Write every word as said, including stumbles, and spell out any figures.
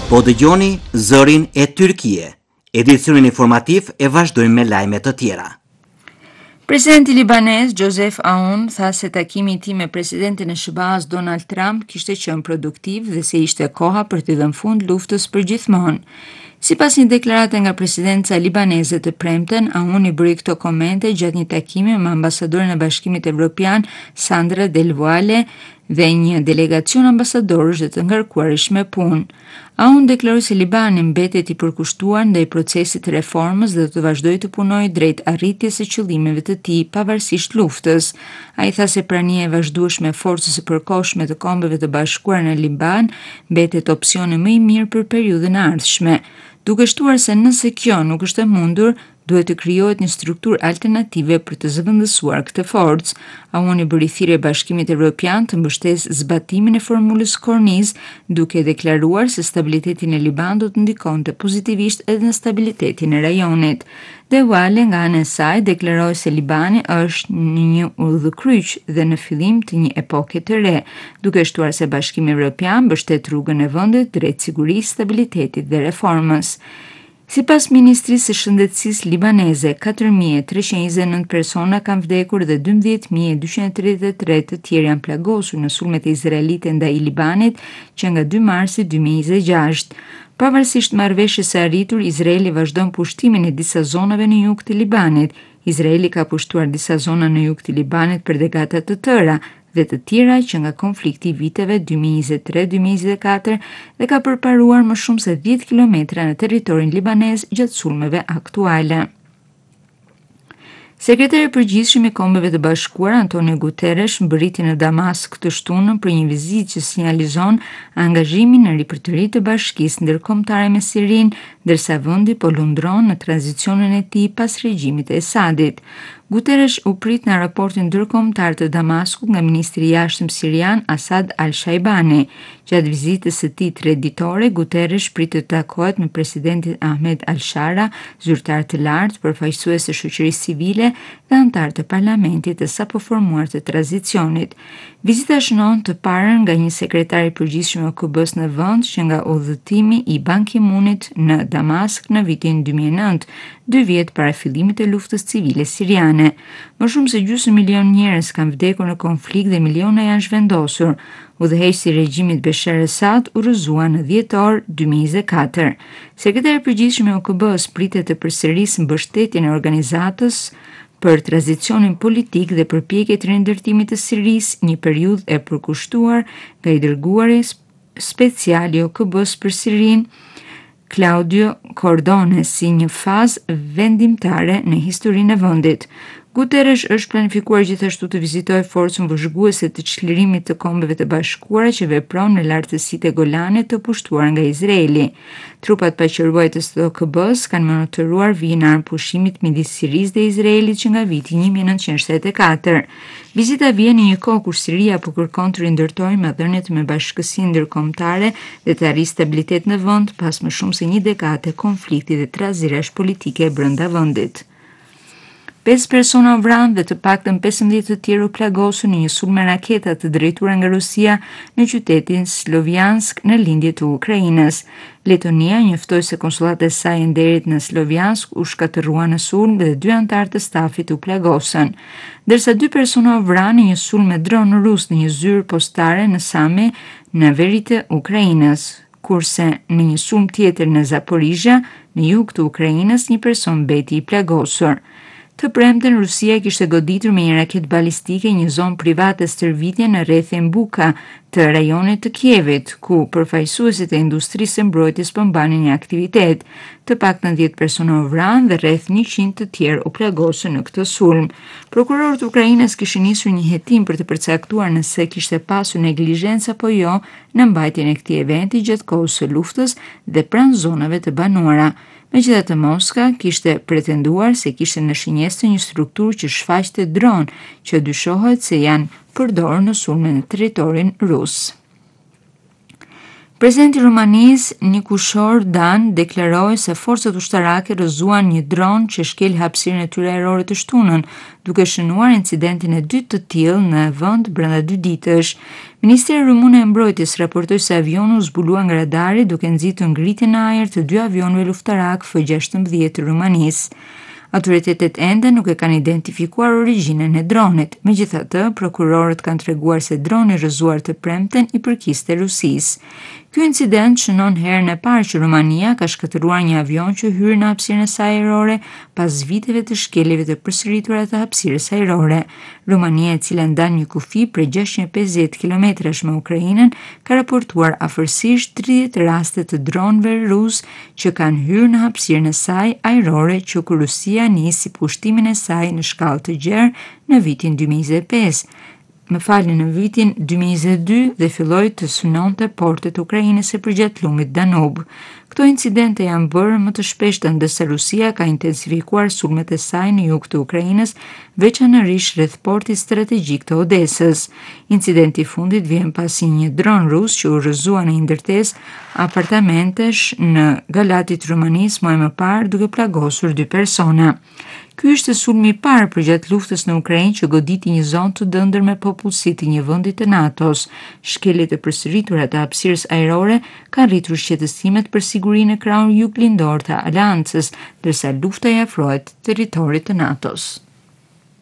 Po dëgjoni zërin e Tyrkie. Edicionin informativ e vazhdojmë me lajme të tjera. Presidenti libanez Joseph Aoun tha se takimi i tij me presidentin e S B A-s Donald Trump kishte qenë produktiv dhe se ishte koha për të dhënë fund luftës përgjithmonë. Sipas një deklarate nga presidenca libaneze të premten, Aoun i bëri këto komente gjatë një takimi me ambasadorin e Bashkimit Evropian Sandra Del Valle dhe një delegacion ambasadorësh dhe të ngarkuarish me punë. Aoun deklaroi se Libani mbetet i përkushtuar ndaj procesit të reformës dhe do të vazhdojë të punojë drejt arritjes së qëllimeve të tij pavarësisht luftës. Ai tha se prania e vazhdueshme e forcës së përkohshme të Kombeve të Bashkuara në Liban mbetet opsioni më i mirë për periudhën e ardhshme, duke shtuar se nëse kjo nuk është e mundur, duhet të krijohet një strukturë alternative për të zëvendësuar këtë forcë. Aoun i bëri thirrje Bashkimit Evropian të mbështesë zbatimin e formulës Korniz, duke deklaruar se stabiliteti në Liban do të ndikonte pozitivisht edhe në stabilitetin e rajonit. De Walle nga ana e saj deklaroi se Libani është në një udhëkryq dhe në fillim të një epoke të re, duke shtuar se Bashkimi Evropian mbështet rrugën e vendit drejt sigurisë, stabilitetit dhe reformës. Sipas Ministrisë së Shëndetësisë libaneze, katër mijë e treqind e njëzet e nëntë persona kanë vdekur dhe dymbëdhjetë mijë e dyqind e tridhjetë e tre të tjerë janë plagosur në sulmet izraelite ndaj Libanit që nga dy marsi dy mijë e njëzet e gjashtë. Pavarësisht marrëveshjes së arritur, Izraeli vazhdon pushtimin e disa zonave në jug të Libanit. Izraeli ka pushtuar disa zona në jug të Libanit për degata të tëra dhe të tjera që nga konflikti i viteve dy mijë e njëzet e tre dy mijë e njëzet e katër dhe ka përparuar më shumë se dhjetë kilometra në territorin libanez gjatë sulmeve aktuale. Sekretari i përgjithshëm i Kombeve të Bashkuara Antonio Guterres mbërriti në Damask këtë shtunën për një vizitë që sinjalizon angazhimin në ripërtëri të bashkisë ndërkombëtare me Sirinë, ndërsa vendi po lundron në tranzicionin e tij pas regjimit të Esadit. Guterres u prit në raportin ndërkombëtar të Damaskut nga ministri i jashtëm sirian Asad al-Shaibani. Gjatë vizitës së tij treditore, Guterres pritet të takohet me presidentin Ahmed al-Shara, zyrtar të lartë, përfaqësues të shoqërisë civile dhe antar të parlamentit të sapo formuar të tranzicionit. Vizita shënon të parën nga një sekretar i përgjithshëm i O K B-s në vend që nga udhëtimi i Ban Ki-moonit në Damask në vitin dy mijë e nëntë, dy vjet para fillimit të luftës civile siriane. Më shumë se gjysmë milion njerëz kanë vdekur në konflikt dhe miliona janë zhvendosur. Udhëheqësi i regjimit Bashar al-Assad u rrëzua në dhjetor dy mijë e njëzet e katër. Sekretari i përgjithshëm i O K B-s pritet të përsërisë mbështetjen e organizatës për tranzicionin politik dhe përpjekjet e rindërtimit të Sirisë, një periudhë e përkushtuar nga i dërguari special i O K B-s për Sirinë, Claudio Cordone, si një fazë vendimtare në historinë e vendit. Guterres është planifikuar gjithashtu të vizitojë forcën vëzhguese të çlirimit të Kombeve të Bashkuara që vepron në lartësitë e Golanit të pushtuar nga Izraeli. Trupat paqëruajtës të O K B-s kanë monitoruar vijën e armëpushimit midis Sirisë dhe Izraelit që nga viti një mijë e nëntëqind e shtatëdhjetë e katër. Vizita vjen në një kohë kur Siria po kërkon të rindërtojë marrëdhëniet me bashkësinë ndërkombëtare dhe të arrijë stabilitet në vend pas më shumë se një dekade konflikti dhe trazirash politike brenda vendit. Pesë persona u vranë dhe të paktën pesëmbëdhjetë të tjerë u plagosur në një sulm me raketa të drejtuar nga Rusia në qytetin Slovjansk në lindje të Ukrainës. Letonia njoftoi se konsullata e saj e nderit në Slovjansk u shkatërrua në sulm dhe dy anëtar të stafit u plagosën. Ndërsa dy persona u vranë në një sulm me dron rus në një zyrë postare në Sami në veri të Ukrainës, kurse në një sulm tjetër në Zaporizhia, në jug të Ukrainës, një person mbeti i plagosur. Të premten, Rusia kishte goditur me një raketë balistike një zonë private stërvitje në rrethin Buka të rajonit të Kievit, ku përfaqësuesit e industrisë së mbrojtjes po mbanin një aktivitet. Të paktën dhjetë persona u vranë dhe rreth njëqind të tjerë u plagosën në këtë sulm. Prokurorët e Ukrainës kishin nisur një hetim për të përcaktuar nëse kishte pasur neglizhencë apo jo në mbajtjen e këtij eventi gjatë kohës së luftës dhe pranë zonave të banuara. Megjithatë, Moska kishte pretenduar se kishte në shënjesë një strukturë që shfaqte dron që dyshohet se janë përdorur në sulme në territorin rus. Presidenti i Rumanisë Nikushor Dan deklaroi se forcat ushtarake rrëzuan një dron që shkel hapësirën e tyre ajrore të shtunën, duke shënuar incidentin e dytë të tillë në vend brenda dy ditësh. Ministria rumune e mbrojtjes raportoi se avioni u zbulua nga radari duke nxitur ngritjen në ajër të dy avionëve luftarak F gjashtëmbëdhjetë të Rumanisë. Autoritetet ende nuk e kanë identifikuar origjinën e dronit. Megjithatë, prokurorët kanë treguar se droni rrëzuar të premten i përkiste Rusisë. Ky incident shënon herën e parë që Rumania ka shkatëruar një avion që hyri në hapësirën e saj ajrore pas viteve të shkeljeve të përsëritura të hapësirës ajrore. Rumania, e cila ndan një kufi prej gjashtëqind e pesëdhjetë kilometrash me Ukrainën, ka raportuar afërsisht tridhjetë raste të dronëve rus që kanë hyrë në hapësirën e saj ajrore që kur Rusia nisi pushtimin e saj në shkallë të gjerë në vitin dy mijë e njëzet e pesë. Më falni, në vitin dy mijë e njëzet e dy dhe filloi të synonte portet e Ukrainës së përgjat lumit Danub. Këto incidente janë bërë më të shpeshta ndërsa Rusia ka intensifikuar sulmet e saj në jug të Ukrainës, veçanërisht rreth portit strategjik të Odesës. Incidenti i fundit vjen pasi një dron rus që u rrëzua në një ndërtesë apartamentesh në Galati të Rumanisë muaj më parë duke plagosur dy persona. Ky ishte sulmi i parë përgjatë luftës në Ukrainë që goditi një zonë të dëndër me popullsi të një vendi të NATO-s. Shkeljet e përsëritura të hapësirës ajrore kanë rritur shqetësimet për sigurinë e krahun juglindor të Aleancës, ndërsa lufta i afrohet territorit të NATO-s.